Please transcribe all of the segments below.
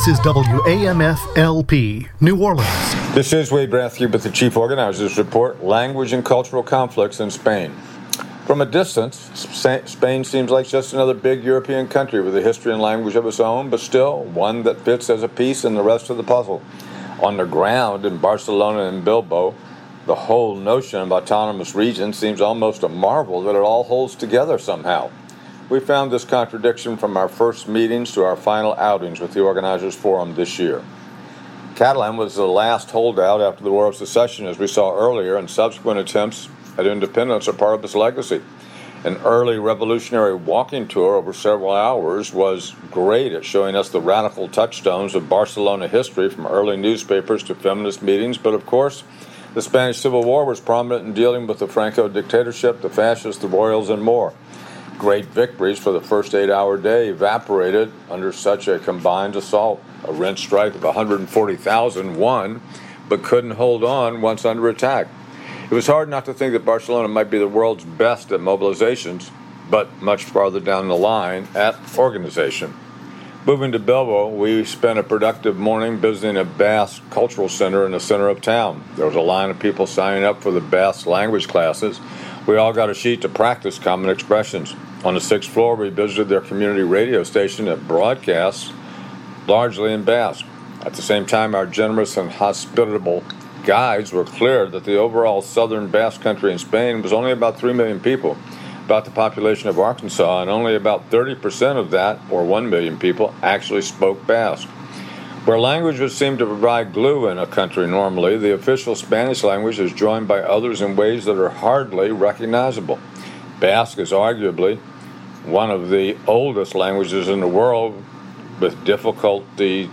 This is WAMF-LP, New Orleans. This is Wade Brathke with the Chief Organizers Report, Language and Cultural Conflicts in Spain. From a distance, Spain seems like just another big European country with a history and language of its own, but still one that fits as a piece in the rest of the puzzle. On the ground in Barcelona and Bilbao, the whole notion of autonomous region seems almost a marvel that it all holds together somehow. We found this contradiction from our first meetings to our final outings with the Organizers Forum this year. Catalan was the last holdout after the War of Secession, as we saw earlier, and subsequent attempts at independence are part of its legacy. An early revolutionary walking tour over several hours was great at showing us the radical touchstones of Barcelona history, from early newspapers to feminist meetings, but of course, the Spanish Civil War was prominent in dealing with the Franco dictatorship, the fascists, the royals, and more. Great victories for the first 8-hour day evaporated under such a combined assault. A rent strike of 140,000 won, but couldn't hold on once under attack. It was hard not to think that Barcelona might be the world's best at mobilizations, but much farther down the line at organization. Moving to Bilbao, we spent a productive morning visiting a Basque cultural center in the center of town. There was a line of people signing up for the Basque language classes. We all got a sheet to practice common expressions. On the 6th floor, we visited their community radio station that broadcasts largely in Basque. At the same time, our generous and hospitable guides were clear that the overall southern Basque country in Spain was only about 3 million people, about the population of Arkansas, and only about 30% of that, or 1 million people, actually spoke Basque. Where language would seem to provide glue in a country normally, the official Spanish language is joined by others in ways that are hardly recognizable. Basque is arguably one of the oldest languages in the world, with difficulty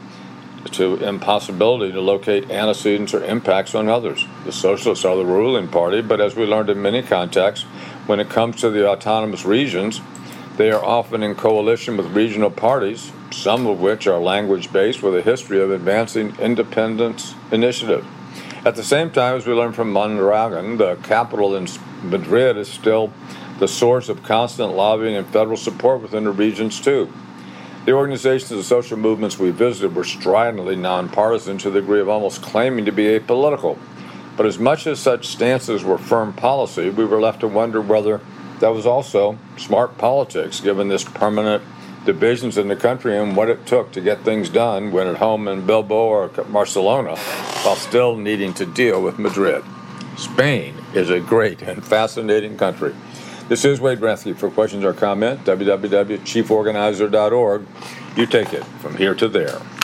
to impossibility to locate antecedents or impacts on others. The socialists are the ruling party, but as we learned in many contexts, when it comes to the autonomous regions, they are often in coalition with regional parties, some of which are language-based with a history of advancing independence initiative. At the same time, as we learned from Mondragon, the capital in Madrid is still the source of constant lobbying and federal support within the regions too. The organizations and social movements we visited were stridently nonpartisan to the degree of almost claiming to be apolitical. But as much as such stances were firm policy, we were left to wonder whether that was also smart politics, given this permanent divisions in the country and what it took to get things done when at home in Bilbao or Barcelona, while still needing to deal with Madrid. Spain is a great and fascinating country. This is Wade Brathke. For questions or comment, www.chieforganizer.org. You take it from here to there.